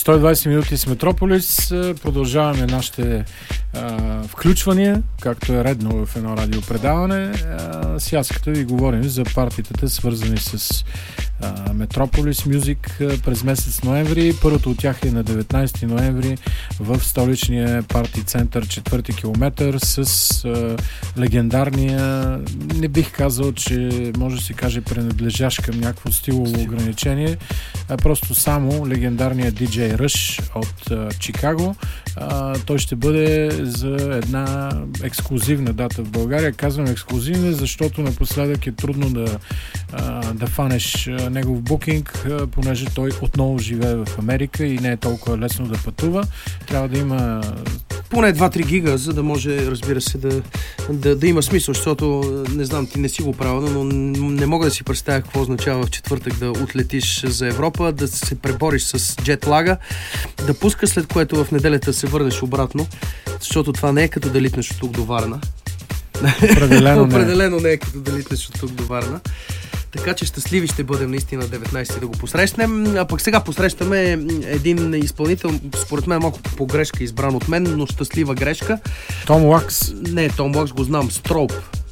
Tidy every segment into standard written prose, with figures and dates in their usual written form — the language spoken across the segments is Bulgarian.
120 минути с Метрополис. Продължаваме нашите включвания, както е редно в едно радиопредаване. Сега като ви говорим за партитата, свързани с Метрополис Мюзик през месец ноември. Първото от тях е на 19 ноември в столичния парти център 4-ти километър с легендарния, не бих казал, че може да се каже принадлежащ към някакво стилово ограничение, просто само легендарния DJ Rush от Чикаго. Той ще бъде за една ексклузивна дата в България. Казвам ексклузивна, защото напоследък е трудно да фанеш негов букинг, понеже той отново живее в Америка и не е толкова лесно да пътува. Трябва да има поне 2-3 гига, за да може, разбира се, да има смисъл, защото, не знам, ти не си го правил, но не мога да си представя какво означава в четвъртък да отлетиш за Европа, да се пребориш с джетлага, да пускаш, след което в неделята се върнеш обратно, защото това не е като да литнеш от тук до Варна. Определено не е като да литнеш от тук до Варна. Така че щастливи ще бъдем наистина 19 да го посрещнем. А пък сега посрещаме един изпълнител, според мен малко по грешка избран от мен, но щастлива грешка. Том Лакс. Не, Том Лакс го знам. Строуп.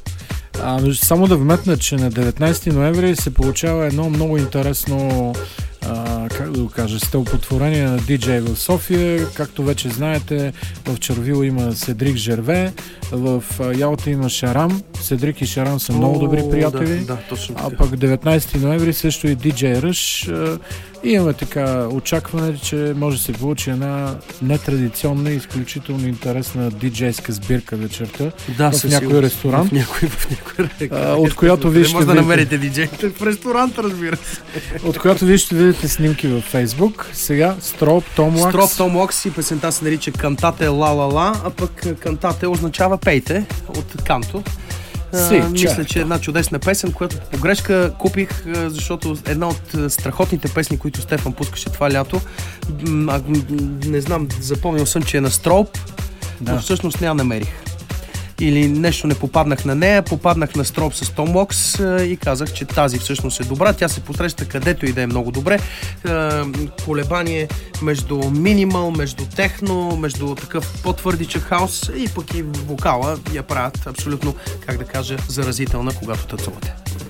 Само да вметна, че на 19 ноември се получава едно много интересно как да го кажа, стълпотворение на диджей в София. Както вече знаете, в Червил има Седрик Жерве, в Ялта има Шарам. Седрик и Шарам са много добри приятели. Да, точно така. А пък 19 ноември също и диджей Ръш. И имаме така очакване, че може да се получи една нетрадиционна и изключително интересна диджейска сбирка вечерта в някой ресторант. В някой от която вие ще може да намерите диджейите в ресторант, разбира се. От която вие ще видите снимки във Фейсбук. Сега Строуп, Том Лакс. Строуп, Том Лакс и песента се нарича Кантате Ла Ла Ла, а пък Кантате означава пейте от канто. Мисля, че е една чудесна песен, която по грешка купих, защото една от страхотните песни, които Стефан пускаше това лято, не знам, запомнил съм, че е на Строуп, но всъщност не я намерих. Или нещо не попаднах на нея, попаднах на Строуп с Том Лакс и казах, че тази всъщност е добра. Тя се посреща където и да е много добре. Колебание между минимал, между техно, между такъв по-твърдичък хаус и пък и вокала я правят абсолютно, как да кажа, заразителна, когато танцувате.